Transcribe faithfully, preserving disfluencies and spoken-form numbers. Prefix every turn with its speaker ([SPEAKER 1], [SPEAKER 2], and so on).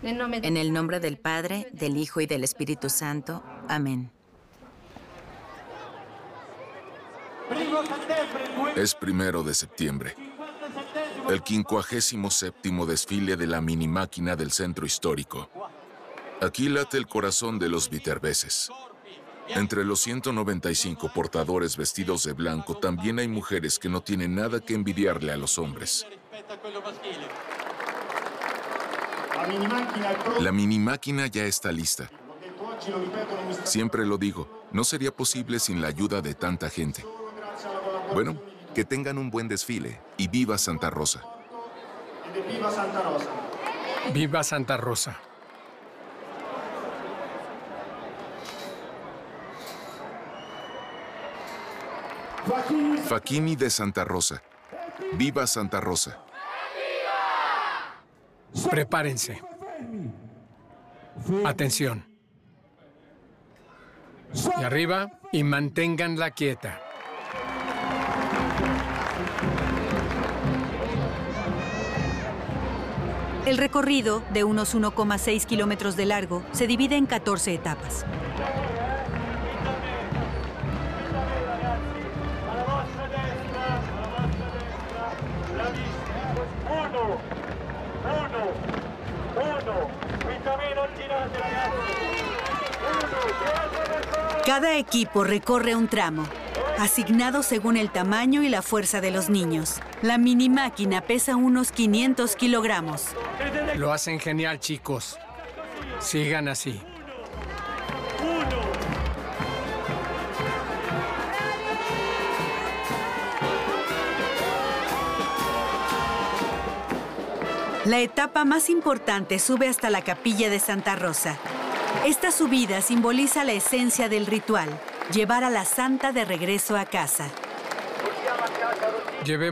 [SPEAKER 1] En el nombre del Padre, del Hijo y del Espíritu Santo. Amén.
[SPEAKER 2] Es primero de septiembre, el quincuagésimo séptimo desfile de la mini máquina del centro histórico. Aquí late el corazón de los viterbeses. Entre los ciento noventa y cinco portadores vestidos de blanco también hay mujeres que no tienen nada que envidiarle a los hombres. La mini máquina ya está lista. Siempre lo digo, no sería posible sin la ayuda de tanta gente. Bueno, que tengan un buen desfile y viva Santa Rosa.
[SPEAKER 3] Viva Santa Rosa.
[SPEAKER 2] Facchini de Santa Rosa. Viva Santa Rosa.
[SPEAKER 3] Prepárense. Atención. Y arriba, y manténganla quieta.
[SPEAKER 4] El recorrido, de unos uno coma seis kilómetros de largo, se divide en catorce etapas. Cada equipo recorre un tramo, asignado según el tamaño y la fuerza de los niños. La mini máquina pesa unos quinientos kilogramos.
[SPEAKER 3] Lo hacen genial, chicos. Sigan así.
[SPEAKER 4] La etapa más importante sube hasta la capilla de Santa Rosa. Esta subida simboliza la esencia del ritual, llevar a la santa de regreso a casa.
[SPEAKER 3] Llevemos